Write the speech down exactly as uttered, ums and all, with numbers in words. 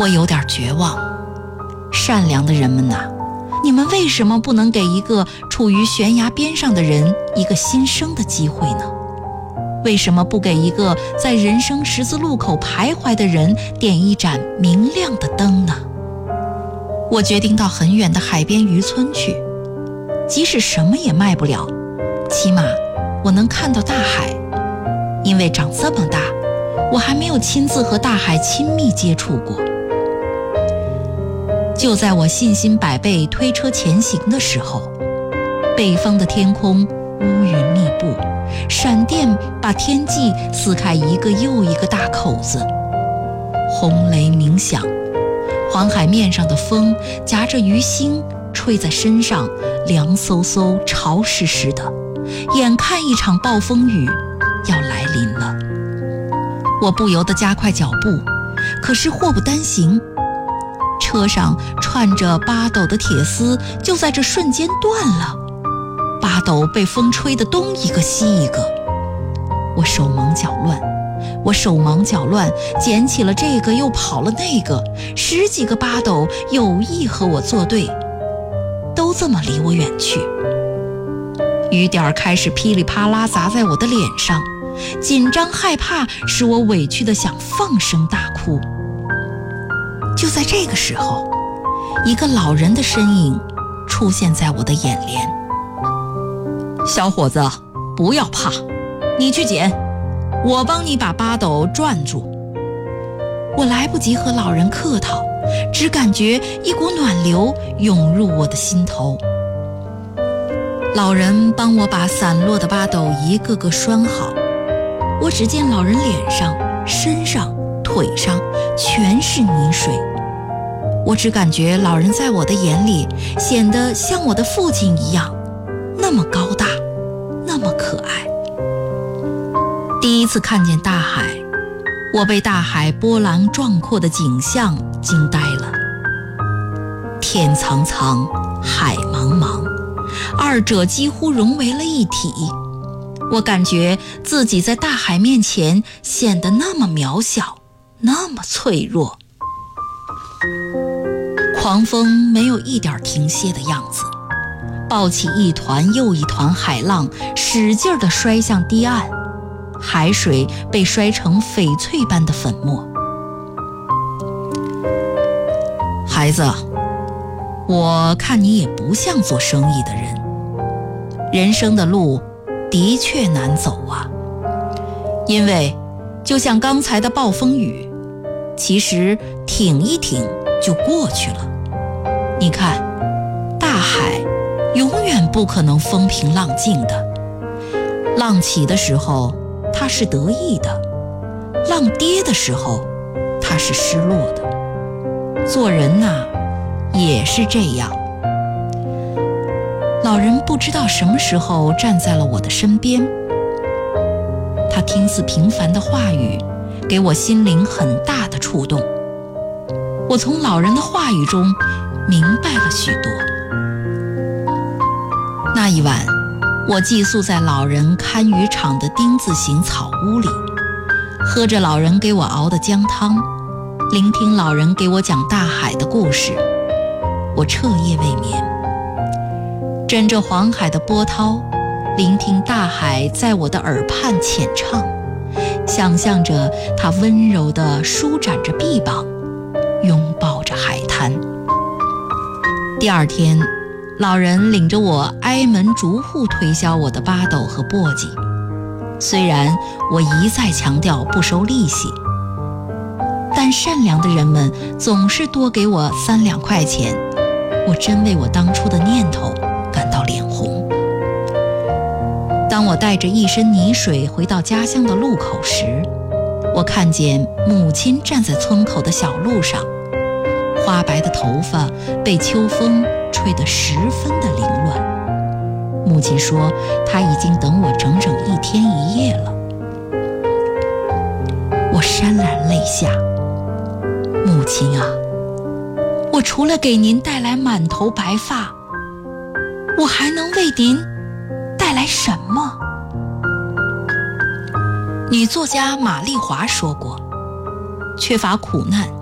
我有点绝望。善良的人们呐，你们为什么不能给一个处于悬崖边上的人一个新生的机会呢？为什么不给一个在人生十字路口徘徊的人点一盏明亮的灯呢？我决定到很远的海边渔村去，即使什么也卖不了，起码我能看到大海。因为长这么大，我还没有亲自和大海亲密接触过。就在我信心百倍推车前行的时候，北方的天空乌云密布，闪电把天际撕开一个又一个大口子，轰雷鸣响，黄海面上的风夹着鱼腥吹在身上，凉飕飕潮湿湿的，眼看一场暴风雨要来临了。我不由得加快脚步，可是祸不单行，车上串着八斗的铁丝就在这瞬间断了，八斗被风吹得东一个西一个。我手忙脚乱，我手忙脚乱，捡起了这个又跑了那个，十几个八斗有意和我作对，都这么离我远去。雨点开始噼里啪啦砸在我的脸上，紧张害怕使我委屈得想放声大哭。就在这个时候，一个老人的身影出现在我的眼帘。小伙子，不要怕，你去捡，我帮你把八斗转住。我来不及和老人客套，只感觉一股暖流涌入我的心头。老人帮我把散落的八斗一个个拴好，我只见老人脸上、身上、腿上全是泥水。我只感觉老人在我的眼里显得像我的父亲一样，那么高大，那么可爱。第一次看见大海，我被大海波澜壮阔的景象惊呆了。天苍苍，海茫茫，二者几乎融为了一体。我感觉自己在大海面前显得那么渺小，那么脆弱。狂风没有一点停歇的样子，抱起一团又一团海浪，使劲地摔向堤岸，海水被摔成翡翠般的粉末。孩子，我看你也不像做生意的人，人生的路的确难走啊。因为就像刚才的暴风雨，其实挺一挺就过去了。你看，大海永远不可能风平浪静的，浪起的时候它是得意的，浪跌的时候它是失落的。做人呐，也是这样。老人不知道什么时候站在了我的身边，他听似平凡的话语给我心灵很大的触动。我从老人的话语中明白了许多。那一晚，我寄宿在老人看渔场的丁字形草屋里，喝着老人给我熬的姜汤，聆听老人给我讲大海的故事。我彻夜未眠，枕着黄海的波涛，聆听大海在我的耳畔浅唱，想象着它温柔地舒展着臂膀，拥抱着海滩。第二天，老人领着我挨门逐户推销我的八斗和簸箕，虽然我一再强调不收利息，但善良的人们总是多给我三两块钱，我真为我当初的念头感到脸红。当我带着一身泥水回到家乡的路口时，我看见母亲站在村口的小路上，花白的头发被秋风吹得十分的凌乱。母亲说她已经等我整整一天一夜了。我潸然泪下，母亲啊，我除了给您带来满头白发，我还能为您带来什么？女作家玛丽华说过，缺乏苦难